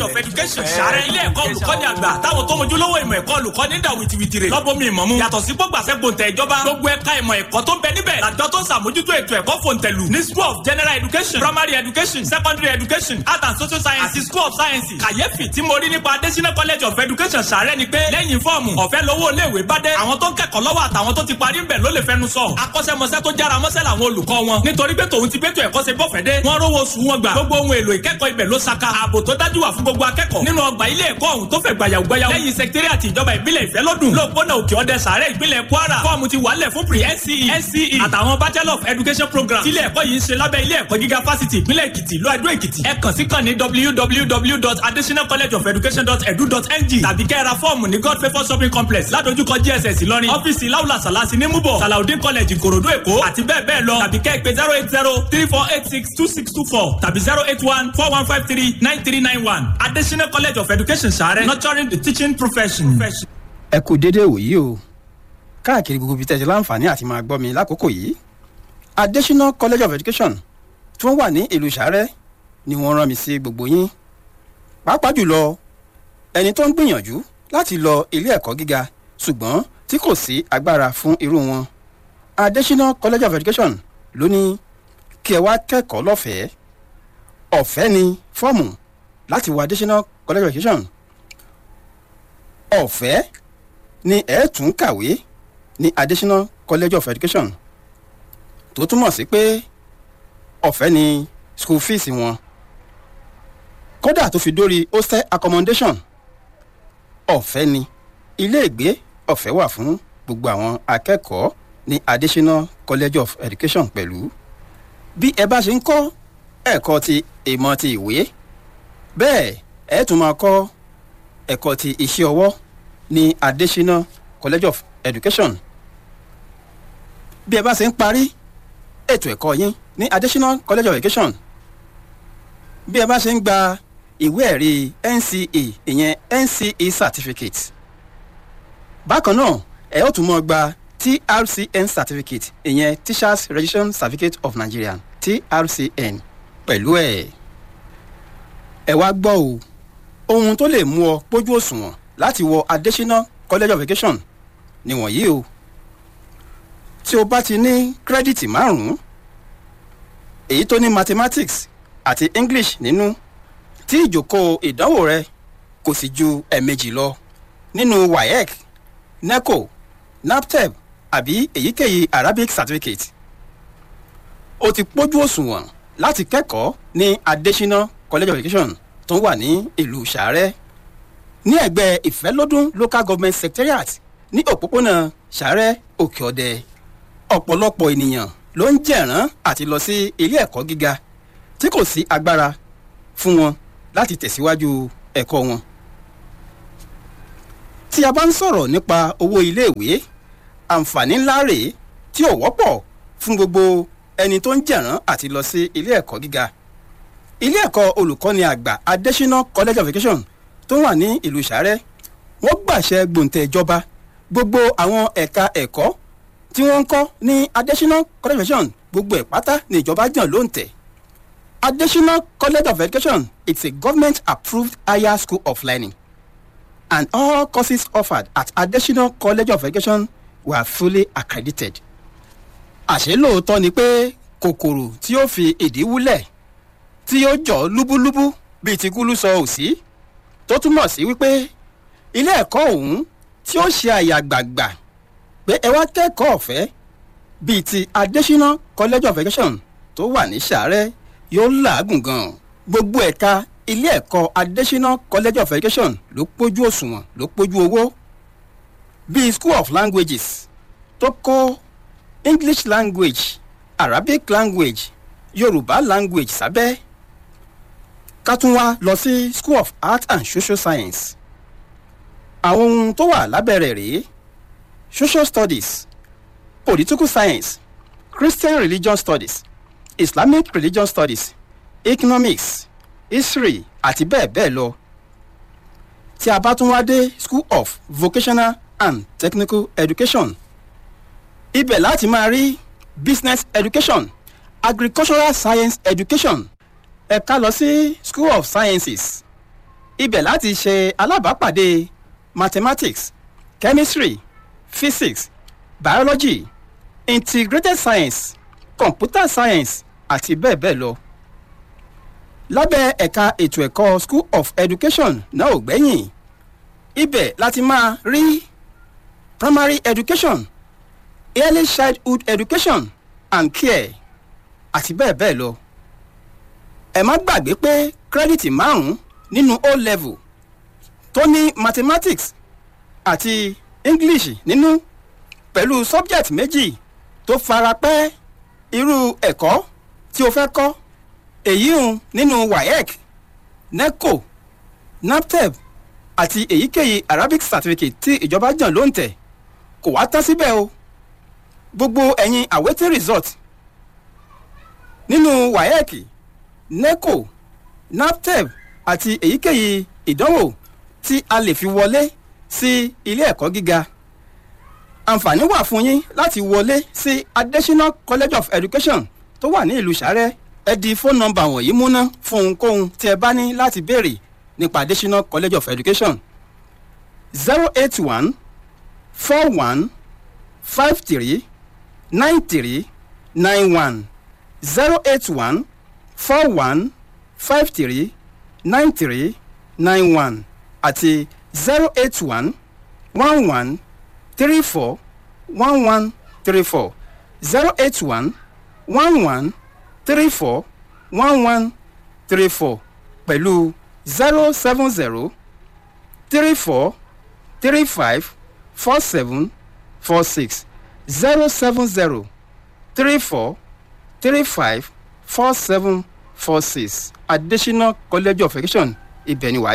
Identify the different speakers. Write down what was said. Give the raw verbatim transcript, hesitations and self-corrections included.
Speaker 1: of education sàrẹ́ ilé ẹ̀kọ́ olùkọ́ni àgbà táwọn tó mojú lówó ìmọ̀ ẹ̀kọ́ olùkọ́ni dà wìtìwìtì rẹ̀ lọ́bọ̀mí ìmọ̀mú yàtọ̀ sí gbọ́gbàsẹ́ gbòǹtẹ̀ ìjọba gbogbo ẹ̀ka ìmọ̀ ẹ̀kọ́ tó ń bẹ níbẹ̀ làjọ tó ń sàmójútó ètò ẹ̀kọ́ fòǹtẹ̀lù ní school of general education primary education secondary education art and social science àti school of science kàyéfì tí mo rí nípa adésínà college of education sàrẹ́ ni pé lẹ́yìn fọ́ọ̀mù ọ̀fẹ́ lówó iléèwé bá dé àwọn tó ń kẹ́kọ̀ọ́ lọ́wọ́ àtàwọn tó ti parí ń bẹ̀ ló lè fẹnu sọ akọ́ṣẹ́mọṣẹ́ tó jára mọ́ṣẹ́ làwọn olùkọ́ wọn nítorí pé tòun ti bẹ́tò ẹ̀kọ́ ṣe bọ́fẹ̀ dé wọ́n rówó sùn wọn gbà gbogbo ohun èlò ìkẹ́kọ̀ọ́ ibẹ̀ ló saka ààbò tó dájú wà fún gbogbo akẹ́kọ̀ọ́ nínú ọgbà ilé ẹ̀kọ́ ọ̀hún tó fẹ̀ gbàyàwó gbàyàwó lẹ́yìn sẹkítẹ́rìàtì ìjọba ìbílẹ̀ ìfẹ́lódùn lóòpónà òkè ọdẹ sàárẹ̀ ìpínlẹ̀ kwara fọ́ọ̀mù ti wà lẹ̀ fún pre N C E N C E àtàwọn bachelor of education program tílé ẹ̀kọ́ yìí ń ṣe lábẹ́ ilé ẹ̀kọ́ gíga fásitì ìpínlẹ̀ èkìtì ìlú àdó èkìtì ẹ kàn sí kàn ní w w w dot adesina college of education dot edu dot n g tàbí kẹ́ra fọ́ọ̀mù ní god favour shopping complex ládojúkọ G S S ìlọrin ọ́fíìsì láwùlà sàlásì ní múbọ̀ salaudin college ìkòròdú èkó àti bẹ́ẹ̀ bẹ́ẹ̀ lọ tàbí kẹ́ pé zero eight zero three four eight six two six two four tàbí zero eight one four one five three nine three nine one adesina college of education sàrẹ́ nurturing the teaching profession.
Speaker 2: ẹ kú déédéé wòyí o káàkiri gbogbo ibi tẹ̀sí láǹfààní àti máa gbọ́ mi lákòókò yìí adesina college of education tí wọ́n wà ní ìlú sàrẹ́ ni wọ́n rán mi sí gbogbo yín pàápàá jùlọ ẹni tó ń gbìyànjú láti lọ ilé ẹ̀kọ́ gíga ṣùgbọ́n tí kò sí agbára fún irú wọn adesina college of education ló ní kí ẹ wá kẹ́kọ̀ọ́ lọ́fẹ̀ẹ́ ọ̀fẹ́ ni fọ́ọ̀mù láti wọ adesina college of education ọ̀fẹ́ ni ẹ tún kàwé ní adesina college of education tó túmọ̀ sí pé ọ̀fẹ́ ni school fees wọn kódà tó fi dórí hostel accommodation ọ̀fẹ́ ni ilé ìgbé ọ̀fẹ́ wà fún gbogbo àwọn akẹ́kọ̀ọ́ ní adesina college of education pẹ̀lú bí ẹ bá ṣe ń kọ́ ẹ̀kọ́ ti ìmọ̀ ti ìwé bẹ́ẹ̀ ẹ tún máa kọ́ ẹ̀kọ́ ti iṣẹ́ ọwọ́ ní adesina college of education bí ẹ bá ṣe ń parí ètò ẹ̀kọ́ yín ní adesina college of education bí ẹ bá ṣe ń gba ìwé ẹ̀rí N C E ìyẹn N C E certificate bákan náà ẹ ó tún mọ́ gba T R C N certificate ìyẹn Teachers Registration Certificate of Nigeria T R C N pẹ̀lú ẹ̀ ẹ wá gbọ́ o ohun tó lè mú ọ pójú òṣùwọ̀n láti wọ adesina college of education níwọ̀nyí o tí o bá ti ní kírẹ́dìtì márùn-ún èyí tó ní mathematics àti English nínú tí ìjókòó ìdánwò rẹ kò sì ju ẹ̀ẹ̀mejì lọ nínú W A E C NECO NAPTEP àbí èyíkéyìí Arabic certificate o ti pójú òṣùwọ̀n láti kẹ́kọ̀ọ́ ní adesina college of education tó wà ní ìlú sàrẹ́ ní ẹ̀gbẹ́ ìfẹ́lódún local government secretariat ní òpópónà sàrẹ́ òkè ọdẹ ọ̀pọ̀lọpọ̀ ènìyàn ló ń jẹ̀rán àti lọ sí ilé ẹ̀kọ́ gíga tí kò sí agbára fún wọn láti tẹ̀síwájú ẹ̀kọ́ wọn. tí a bá ń sọ̀rọ̀ nípa owó iléèwé àǹfààní ńlá rèé tí ò wọ́pọ̀ fún gbogbo ẹni tó ń jẹ̀rán àti lọ sí ilé ẹ̀kọ́ gíga. ilé ẹ̀kọ́ olùkọ́ni àgbà adesina college of education tó wà ní ìlú sàrẹ́ wọ́n gbàṣẹ gbòǹtẹ̀ ìjọba gbogbo àwọn ẹ̀ka ẹ̀kọ́ tí wọ́n ń kọ́ ní adesina college of education gbogbo ẹ̀ pátá ní ìjọba jàn ló ń tẹ̀. adesina college of education it's a government approved higher school of learning and all courses offered at adesina college of education were fully accredited. àṣé lóòótọ́ ni pé kòkòrò tí ó fi ìdí wúlẹ̀ tí ó jọ lúbúlúbú bíi ti kúlú sọ òsì tó túmọ̀ sí wípé ilé ẹ̀kọ́ ọ̀hún tí ó ṣe àyàgbàgbà pé ẹ wá kẹ́kọ̀ọ́ ọ̀fẹ́ bíi ti adesina college of education tó wà ní sàrẹ́ yóò làágùn gan. gbogbo ẹ̀ka ilé ẹ̀kọ́ adesina college of education ló pójú òṣùwọ̀n ló pójú owó bíi school of languages tó kọ́ English language Arabic language Yorùbá language sábẹ́ ká tún wá lọ sí school of art and social science àwọn ohun tó wà lábẹ́rẹ̀ rèé social studies political science Christian religion studies Islamic religion studies economics history àti bẹ́ẹ̀ bẹ́ẹ̀ lọ. tí a bá tún wá dé school of vocational and technical education ibẹ̀ láti máa rí business education agricultural science education ẹ̀ka lọ sí school of sciences ibẹ̀ láti ṣe alábàápàdé mathematics chemistry physics biology integrated science computer science àti bẹ́ẹ̀ bẹ́ẹ̀ lọ. lábẹ́ ẹ̀ka ètò ẹ̀kọ́ school of education náà ò gbẹ́yìn ibẹ̀ láti máa rí primary education early childhood education and care àti bẹ́ẹ̀ bẹ́ẹ̀ lọ. ẹ má gbàgbé pé kírẹ́dìtì márùn-ún nínú o level tó ní mathematics àti english nínú pẹ̀lú subject méjì tó fara pẹ́ irú ẹ̀kọ́ tí o fẹ́ kọ́ èyí ń nínú waec neco naptep àti èyíkéyìí arabic certificate tí ìjọba jàn ló ń tẹ̀ kò wá tán síbẹ̀ o gbogbo ẹ̀yin awaiting result nínú waec neco naptep àti èyíkéyìí ìdánwò tí a lè fi wọlé sí ilé ẹ̀kọ́ gíga àǹfààní wà fún yín láti wọlé sí additional college of education tó wà ní ìlú sàrẹ́ ẹ di fóònù nọ́mbà wọ̀nyí múná fún ohunkóhun tí ẹ bá ní láti béèrè nípa additional college of education zero eight one four one five three nine three nine one zero eight one four one five three nine three nine one àti zero eight one one one three four one one three four zero eight one one one three four one one three four pẹ̀lú zero seven zero three four three five four seven four six zero seven zero three four three five four seven four six additional college of education ibẹ̀ ni wàá.